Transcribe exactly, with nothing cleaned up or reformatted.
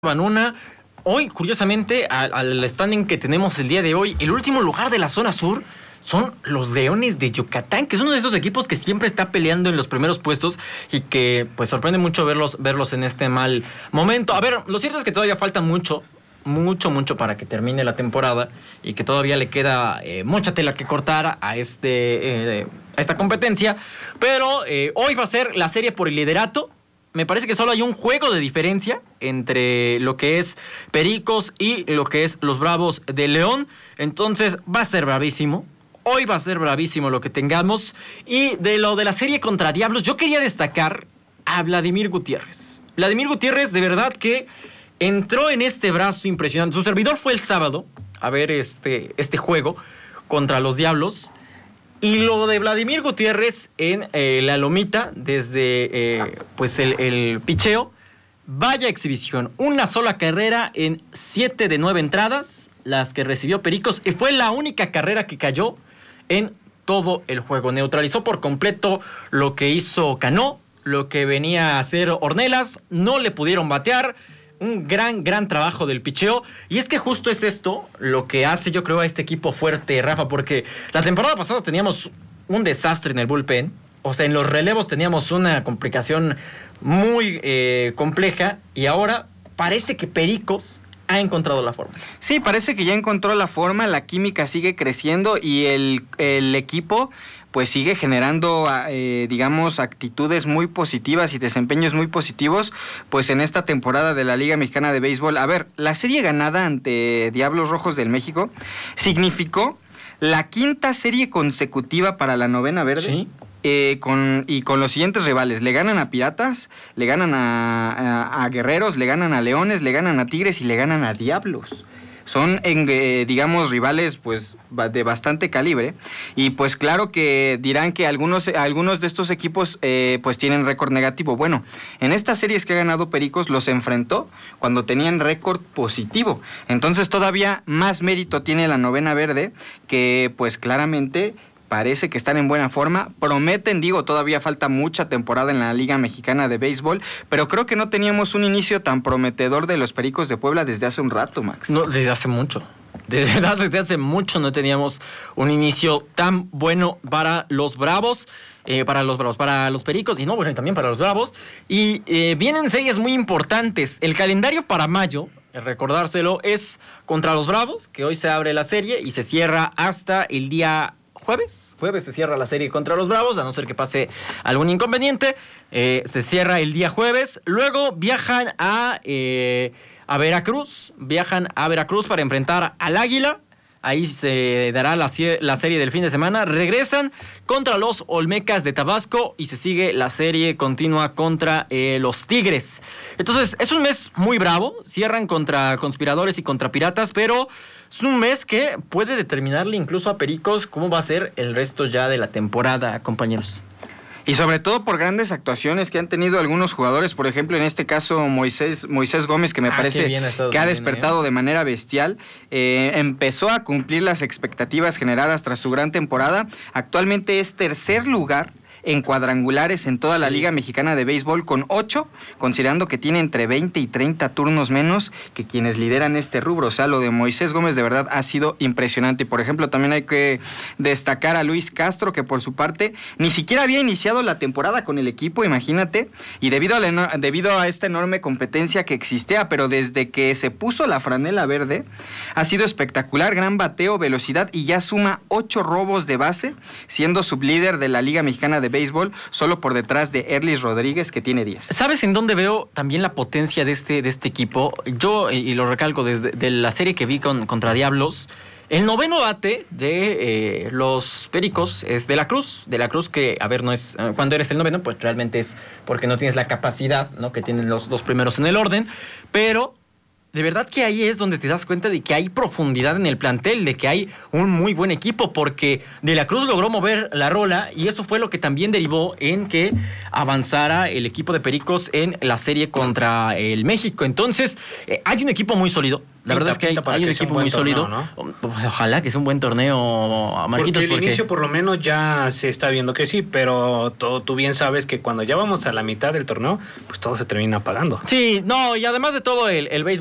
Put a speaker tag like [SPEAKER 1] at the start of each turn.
[SPEAKER 1] Van una. Hoy, curiosamente, al, al standing que tenemos el día de hoy, el último lugar de la zona sur son los Leones de Yucatán, que es uno de esos equipos que siempre está peleando en los primeros puestos y que pues sorprende mucho verlos, verlos en este mal momento. A ver, lo cierto es que todavía falta mucho, mucho, mucho para que termine la temporada y que todavía le queda eh, mucha tela que cortar a, este, eh, a esta competencia, pero eh, hoy va a ser la serie por el liderato. Me parece que solo hay un juego de diferencia entre lo que es Pericos y lo que es los Bravos de León. Entonces va a ser bravísimo. Hoy va a ser bravísimo lo que tengamos. Y de lo de la serie contra Diablos, yo quería destacar a Vladimir Gutiérrez. Vladimir Gutiérrez, de verdad que entró en este brazo impresionante. Su servidor fue el sábado a ver este, este juego contra los Diablos. Y lo de Vladimir Gutiérrez en eh, la lomita, desde eh, pues el, el picheo, vaya exhibición. Una sola carrera en siete de nueve entradas, las que recibió Pericos, y fue la única carrera que cayó en todo el juego. Neutralizó por completo lo que hizo Cano, lo que venía a hacer Ornelas, no le pudieron batear. Un gran, gran trabajo del picheo. Y es que justo es esto lo que hace, yo creo, a este equipo fuerte, Rafa, porque la temporada pasada teníamos un desastre en el bullpen. O sea, en los relevos teníamos una complicación muy eh, compleja. Y ahora parece que Pericos ha encontrado la forma.
[SPEAKER 2] Sí, parece que ya encontró la forma, la química sigue creciendo y el, el equipo pues sigue generando, eh, digamos, actitudes muy positivas y desempeños muy positivos, pues en esta temporada de la Liga Mexicana de Béisbol. A ver, la serie ganada ante Diablos Rojos del México significó la quinta serie consecutiva para la Novena Verde.
[SPEAKER 1] Sí.
[SPEAKER 2] Eh, con, y con los siguientes rivales: le ganan a Piratas, le ganan a, a, a Guerreros, le ganan a Leones, le ganan a Tigres y le ganan a Diablos. Son, en, eh, digamos, rivales pues de bastante calibre. Y pues claro que dirán que algunos, algunos de estos equipos eh, pues tienen récord negativo. Bueno, en estas series que ha ganado Pericos los enfrentó cuando tenían récord positivo. Entonces todavía más mérito tiene la Novena Verde, que pues claramente parece que están en buena forma, prometen, digo, todavía falta mucha temporada en la Liga Mexicana de Béisbol, pero creo que no teníamos un inicio tan prometedor de los Pericos de Puebla desde hace un rato, Max.
[SPEAKER 1] No, desde hace mucho. De verdad, desde hace mucho no teníamos un inicio tan bueno para los Bravos, eh, para los Bravos, para los Pericos, y no, bueno, y también para los Bravos. Y eh, vienen series muy importantes. El calendario para mayo, recordárselo, es contra los Bravos, que hoy se abre la serie y se cierra hasta el día Jueves, jueves se cierra la serie contra los Bravos, a no ser que pase algún inconveniente. Eh, se cierra el día jueves. Luego viajan a, eh, a Veracruz. Viajan a Veracruz para enfrentar al Águila. Ahí se dará la, la serie del fin de semana. Regresan contra los Olmecas de Tabasco y se sigue la serie continua contra eh, los Tigres. Entonces, es un mes muy bravo. Cierran contra Conspiradores y contra Piratas, pero es un mes que puede determinarle incluso a Pericos cómo va a ser el resto ya de la temporada, compañeros.
[SPEAKER 2] Y sobre todo por grandes actuaciones que han tenido algunos jugadores, por ejemplo, en este caso Moisés, Moisés Gómez, que me ah, parece que ha despertado bien, ¿eh? de manera bestial, eh, empezó a cumplir las expectativas generadas tras su gran temporada. Actualmente es tercer lugar en cuadrangulares en toda la sí. Liga Mexicana de Béisbol, con ocho, considerando que tiene entre veinte y treinta turnos menos que quienes lideran este rubro. O sea, lo de Moisés Gómez de verdad ha sido impresionante. Y por ejemplo, también hay que destacar a Luis Castro, que por su parte ni siquiera había iniciado la temporada con el equipo, imagínate, y debido a, la, debido a esta enorme competencia que existía, pero desde que se puso la franela verde, ha sido espectacular, gran bateo, velocidad, y ya suma ocho robos de base, siendo sublíder de la Liga Mexicana de Béisbol, solo por detrás de Erlis Rodríguez, que tiene diez.
[SPEAKER 1] ¿Sabes en dónde veo también la potencia de este, de este equipo? Yo, y lo recalco desde de la serie que vi con, contra Diablos, el noveno bate de eh, los Pericos es De la Cruz. De la Cruz que, a ver, no es... Cuando eres el noveno, pues realmente es porque no tienes la capacidad, ¿no?, que tienen los dos primeros en el orden, pero de verdad que ahí es donde te das cuenta de que hay profundidad en el plantel, de que hay un muy buen equipo, porque De la Cruz logró mover la rola y eso fue lo que también derivó en que avanzara el equipo de Pericos en la serie contra el México. Entonces, eh, hay un equipo muy sólido. La verdad es que hay, hay un equipo muy sólido.
[SPEAKER 3] ¿no?
[SPEAKER 1] Ojalá que sea un buen torneo, Marquitos.
[SPEAKER 3] Porque el porque... inicio por lo menos ya se está viendo que sí, pero tú, tú bien sabes que cuando ya vamos a la mitad del torneo, pues todo se termina apagando.
[SPEAKER 1] Sí, no, y además de todo, el, el béisbol